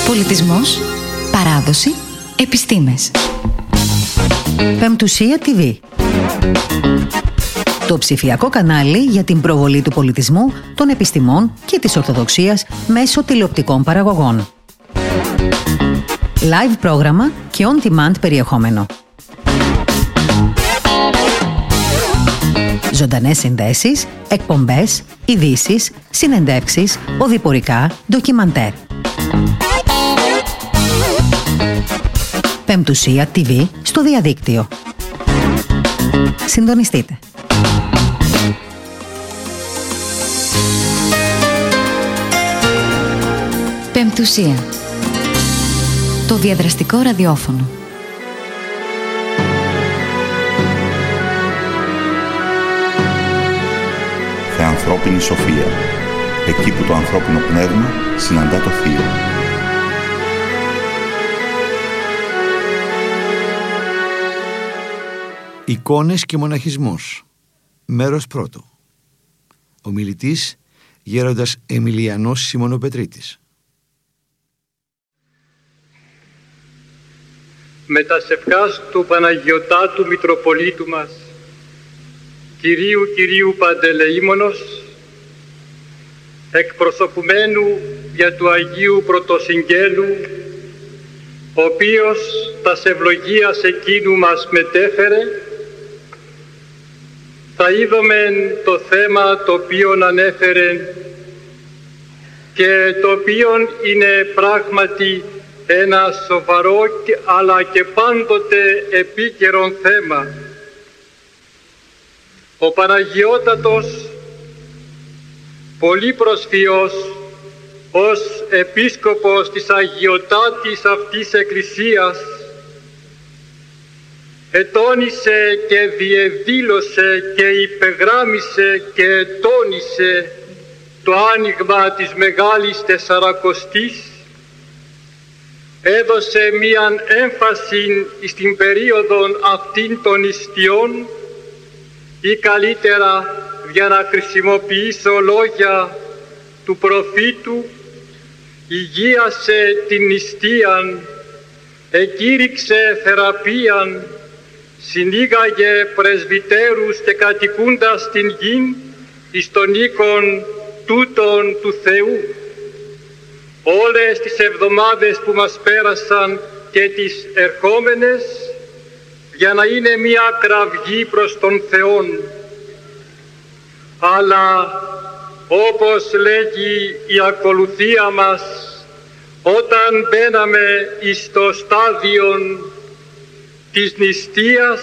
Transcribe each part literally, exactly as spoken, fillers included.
Πολιτισμός, παράδοση, επιστήμες. Πεμπτουσία τι βι. Το ψηφιακό κανάλι για την προβολή του πολιτισμού, των επιστημών και της Ορθοδοξίας μέσω τηλεοπτικών παραγωγών. Live πρόγραμμα και on-demand περιεχόμενο. Ζωντανές συνδέσεις, εκπομπές, ειδήσεις, συνεντεύξεις, οδηπορικά, ντοκιμαντέρ. Πεμπτουσία τι βι στο διαδίκτυο. Συντονιστείτε. Πεμπτουσία. Το διαδραστικό ραδιόφωνο. Θεανθρώπινη σοφία. Εκεί που το ανθρώπινο πνεύμα συναντά το θείο. Εικόνες και μοναχισμός. Μέρος πρώτο. Ομιλητής Γέροντας Εμιλιανός Σιμωνοπετρίτης. Με τα σευκάς του Παναγιωτάτου Μητροπολίτου μας, Κυρίου Κυρίου Παντελεήμονος, εκπροσωπουμένου για του Αγίου Πρωτοσυγγέλου, ο οποίος τας ευλογίας εκείνου μας μετέφερε, θα είδομεν το θέμα το οποίον ανέφερε και το οποίον είναι πράγματι ένα σοβαρό αλλά και πάντοτε επίκαιρον θέμα. Ο Παναγιώτατος, πολύ προσφιός, ως επίσκοπος της αγιωτάτης αυτής εκκλησίας, ετώνησε και διεδήλωσε και υπεγράμμισε και τόνισε το άνοιγμα της Μεγάλης Τεσσαρακοστής, έδωσε μίαν έμφαση στην περίοδο αυτήν των ιστιών, ή καλύτερα για να χρησιμοποιήσω λόγια του προφήτου, υγείασε την νηστείαν, εκήρυξε θεραπείαν, συνήγαγε πρεσβυτέρους και κατοικούντας την γην εις των οίκων τούτων του Θεού. Όλες τις εβδομάδες που μας πέρασαν και τις ερχόμενες, για να είναι μία κραυγή προς τον Θεόν. Αλλά όπως λέγει η ακολουθία μας, όταν μπαίναμε εις το στάδιο της νηστείας,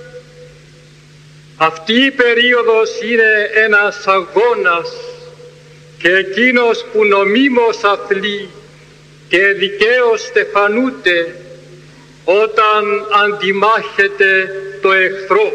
αυτή η περίοδος είναι ένας αγώνας και εκείνος που νομίμως αθλεί και δικαίως στεφανούται όταν αντιμάχεται το εχθρό.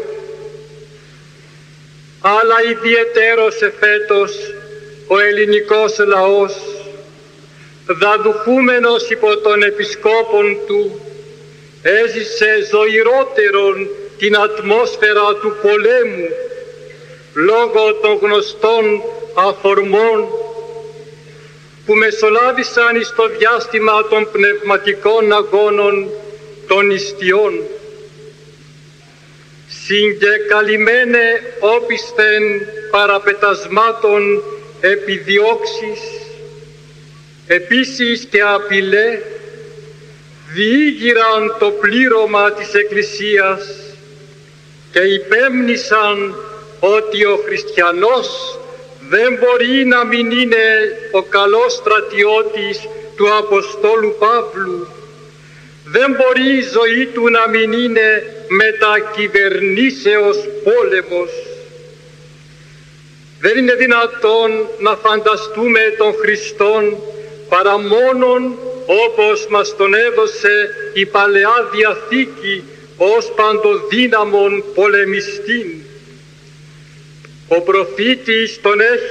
Αλλά ιδιαιτέρως εφέτος ο ελληνικός λαός, δαδουχούμενος υπό των επισκόπων του, έζησε ζωηρότερον την ατμόσφαιρα του πολέμου λόγω των γνωστών αφορμών που μεσολάβησαν στο διάστημα των πνευματικών αγώνων των νηστειών. Συγκεκαλυμμένε όπισθεν παραπετασμάτων επιδιώξεις, επίσης και απειλέ, διήγηραν το πλήρωμα της Εκκλησίας και υπέμνησαν ότι ο χριστιανός δεν μπορεί να μην είναι ο καλός στρατιώτης του Αποστόλου Παύλου, δεν μπορεί η ζωή του να μην είναι μετακυβερνήσεως πόλεμος. Δεν είναι δυνατόν να φανταστούμε τον Χριστόν παρά μόνον όπως μας τον έδωσε η Παλαιά Διαθήκη ως παντοδύναμον πολεμιστήν. Ο προφήτης τον έχει